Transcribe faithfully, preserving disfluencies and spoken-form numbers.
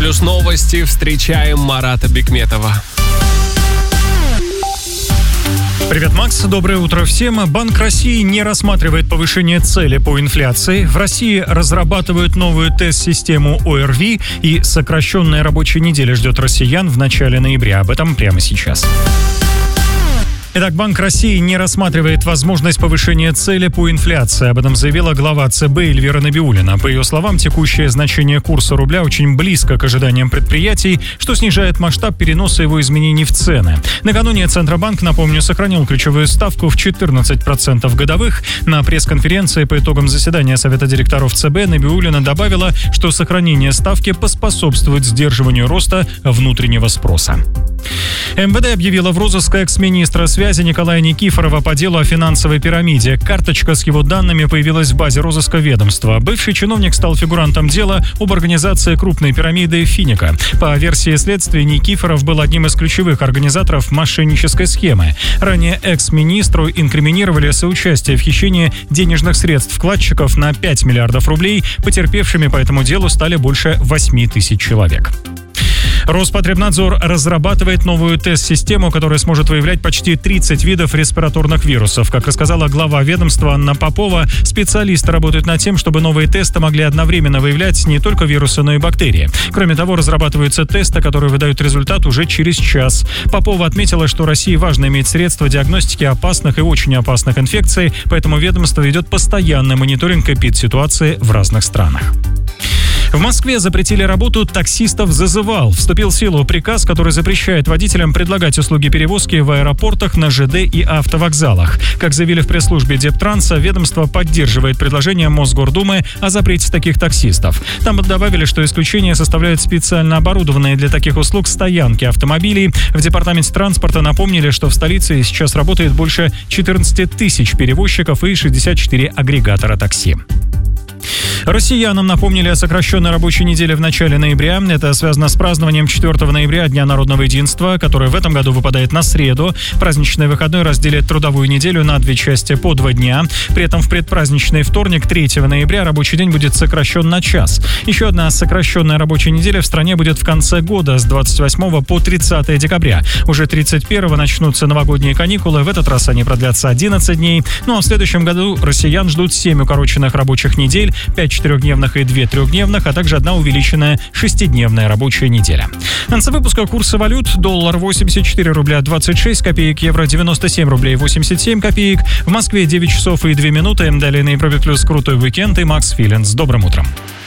Плюс новости. Встречаем Марата Бекметова. Привет, Макс. Доброе утро всем. Банк России не рассматривает повышение цели по инфляции. В России разрабатывают новую тест-систему о эр ви, и сокращенная рабочая неделя ждет россиян в начале ноября. Об этом прямо сейчас. Итак, Банк России не рассматривает возможность повышения цели по инфляции. Об этом заявила глава цэ бэ Эльвира Набиуллина. По ее словам, текущее значение курса рубля очень близко к ожиданиям предприятий, что снижает масштаб переноса его изменений в цены. Накануне Центробанк, напомню, сохранил ключевую ставку в четырнадцать процентов годовых. На пресс-конференции по итогам заседания Совета директоров цэ бэ Набиуллина добавила, что сохранение ставки поспособствует сдерживанию роста внутреннего спроса. эм вэ дэ объявила в розыск экс-министра связи Николая Никифорова по делу о финансовой пирамиде. Карточка с его данными появилась в базе розыска ведомства. Бывший чиновник стал фигурантом дела об организации крупной пирамиды «Финика». По версии следствия, Никифоров был одним из ключевых организаторов мошеннической схемы. Ранее экс-министру инкриминировали соучастие в хищении денежных средств вкладчиков на пять миллиардов рублей. Потерпевшими по этому делу стали больше восемь тысяч человек. Роспотребнадзор разрабатывает новую тест-систему, которая сможет выявлять почти тридцать видов респираторных вирусов. Как рассказала глава ведомства Анна Попова, специалисты работают над тем, чтобы новые тесты могли одновременно выявлять не только вирусы, но и бактерии. Кроме того, разрабатываются тесты, которые выдают результат уже через час. Попова отметила, что России важно иметь средства диагностики опасных и очень опасных инфекций, поэтому ведомство ведет постоянный мониторинг эпидситуации в разных странах. В Москве запретили работу таксистов-зазывал. Вступил в силу приказ, который запрещает водителям предлагать услуги перевозки в аэропортах, на жэ дэ и автовокзалах. Как заявили в пресс-службе Дептранса, ведомство поддерживает предложение Мосгордумы о запрете таких таксистов. Там добавили, что исключение составляют специально оборудованные для таких услуг стоянки автомобилей. В департаменте транспорта напомнили, что в столице сейчас работает больше четырнадцать тысяч перевозчиков и шестьдесят четыре агрегатора такси. Россиянам напомнили о сокращенной рабочей неделе в начале ноября. Это связано с празднованием четвёртого ноября Дня народного единства, который в этом году выпадает на среду. Праздничный выходной разделит трудовую неделю на две части по два дня. При этом в предпраздничный вторник, третьего ноября, рабочий день будет сокращен на час. Еще одна сокращенная рабочая неделя в стране будет в конце года с двадцать восьмого по тридцатое декабря. Уже тридцать первого начнутся новогодние каникулы. В этот раз они продлятся одиннадцать дней. Ну а в следующем году россиян ждут семь укороченных рабочих недель, пять четырехдневных и две трехдневных, а также одна увеличенная шестидневная рабочая неделя. В конце выпуска курсы валют: доллар восемьдесят четыре рубля двадцать шесть копеек, евро девяносто семь рублей восемьдесят семь копеек. В Москве девять часов и две минуты. Далее на Европе Плюс крутой уикенд и Макс Филин. С добрым утром.